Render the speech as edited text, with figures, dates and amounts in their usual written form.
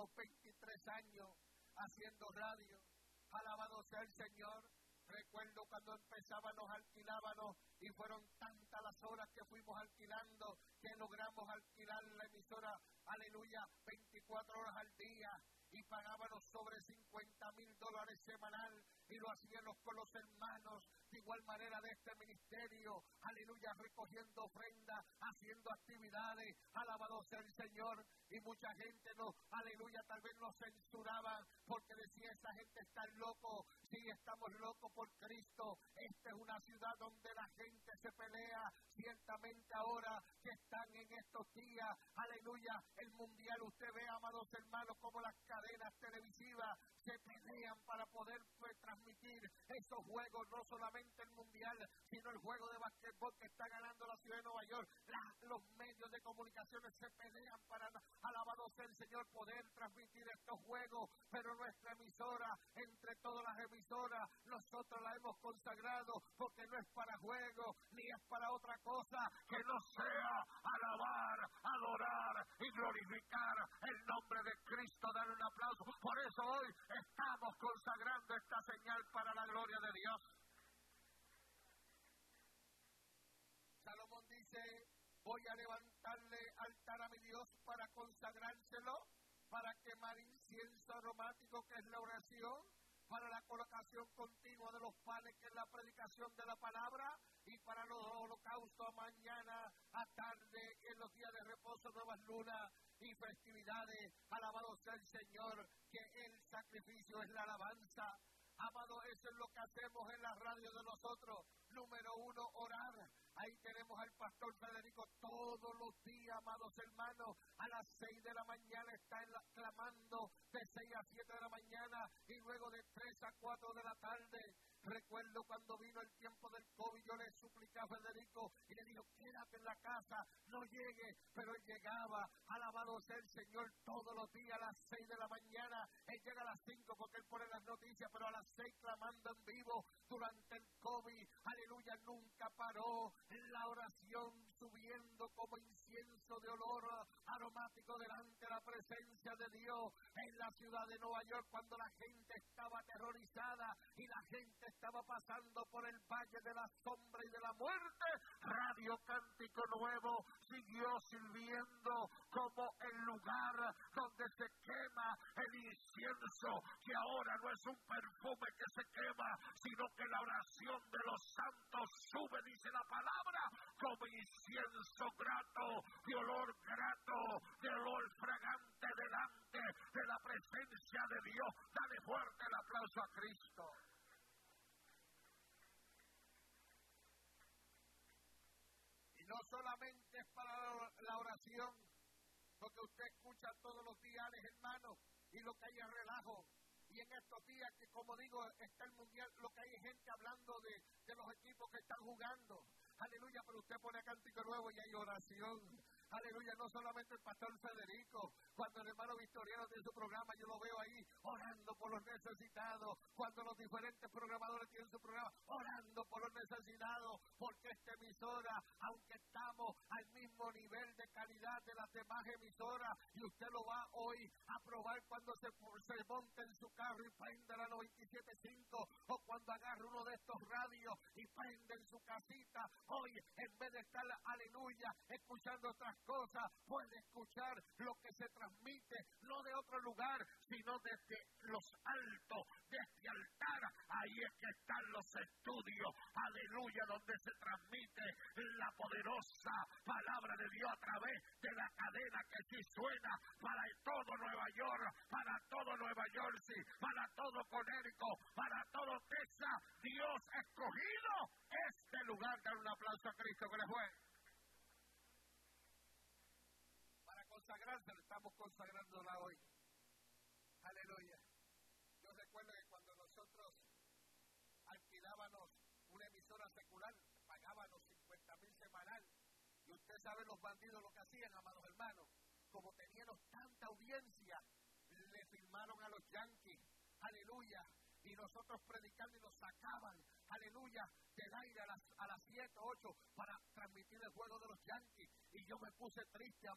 Llevamos 23 años haciendo radio. Alabado sea el Señor. Recuerdo cuando empezábamos, alquilábamos y fueron tantas las horas que fuimos alquilando que logramos alquilar la emisora, aleluya, 24 horas al día y pagábamos sobre $50,000 semanal y lo hacíamos con los hermanos de igual manera de este ministerio, aleluya, recogiendo ofrendas, haciendo actividades, alabado sea el Señor. Y mucha gente nos, aleluya, tal vez nos censuraban porque decía, esa gente está loco. Sí, estamos locos por Cristo. Esta es una ciudad donde la gente se pelea. Ciertamente ahora que están en estos días, aleluya, el mundial, usted ve, amados hermanos, como las cadenas televisivas se pelean para poder transmitir esos juegos, no solamente el mundial, sino el juego de basquetbol que está ganando la ciudad de Nueva York. Los medios de comunicaciones se pelean para, alabado sea el Señor, poder transmitir estos juegos, pero nuestra emisora, entre todas las emisoras, nosotros la hemos consagrado porque no es para juego, ni es para otra cosa que no sea alabar, adorar y glorificar el nombre de Cristo. Dar un aplauso. Por eso hoy estamos consagrando esta señal para la gloria de Dios. Salomón dice, voy a levantarle altar a mi Dios para consagrárselo, para quemar incienso aromático, que es la oración, para la colocación continua de los panes, que es la predicación de la palabra, y para los holocaustos a mañana, a tarde, en los días de reposo, nuevas lunas y festividades. Alabado sea el Señor, que el sacrificio es la alabanza. Amado, eso es lo que hacemos en la radio de nosotros. Número 1, orar. Ahí tenemos al pastor Federico todos los días, amados hermanos, a las 6 de la mañana está clamando, de 6 a 7 de la mañana y luego de 3 a 4 de la tarde. Recuerdo cuando vino el tiempo del COVID, yo le supliqué a Federico y le dijo, quédate en la casa, no llegue, pero él llegaba, alabado sea el Señor, todos los días a las 6 de la mañana, él llega a las 5 porque él pone las noticias, pero a las 6 clamando en vivo durante el COVID, aleluya, nunca paró, la oración subiendo como incienso de olor aromático delante de la presencia de Dios en la ciudad de Nueva York, cuando la gente estaba aterrorizada y la gente estaba pasando por el valle de la sombra y de la muerte. Radio Cántico Nuevo siguió sirviendo como el lugar donde se quema el incienso, que ahora no es un perfume que se quema, sino que la oración de los santos sube, dice la palabra, como incienso grato, de olor grato, de olor fragante delante de la presencia de Dios. Dale fuerte el aplauso a Cristo. Y no solamente es para la oración, lo que usted escucha todos los días, hermanos, y lo que hay es relajo. Y en estos días que, como digo, está el mundial, lo que hay es gente hablando de los equipos que están jugando. Aleluya, pero usted pone Cántico Nuevo y hay oración. Aleluya, no solamente el pastor Federico, cuando el hermano Victoriano tiene su programa, yo lo veo ahí orando por los necesitados, cuando los diferentes programadores tienen su programa, orando por los necesitados, porque esta emisora, aunque estamos al mismo nivel de calidad de las demás emisoras, y usted lo va hoy a probar cuando se monte en su carro y prenda la 97.5, o cuando agarre uno de estos radios y prende en su casita, hoy en vez de estar, aleluya, escuchando otras cosas, puede escuchar lo que se transmite, no de otro lugar, sino desde los altos, de este altar. Ahí es que están los estudios, aleluya, donde se transmite la poderosa palabra de Dios a través de la cadena que sí suena para todo Nueva York, para todo Nueva Jersey, para todo Connecticut, para todo Texas. Dios ha escogido este lugar. Dar un aplauso a Cristo que le fue. Consagrarse, estamos consagrándola hoy. Aleluya. Yo recuerdo que cuando nosotros alquilábamos una emisora secular, pagábamos 50,000 semanal. Y usted sabe los bandidos lo que hacían, amados hermanos. Como teníamos tanta audiencia, le firmaron a los Yankees. Aleluya. Y nosotros predicando y nos sacaban, aleluya, del aire a las 7 o 8 para transmitir el juego de los Yankees. Y yo me puse triste,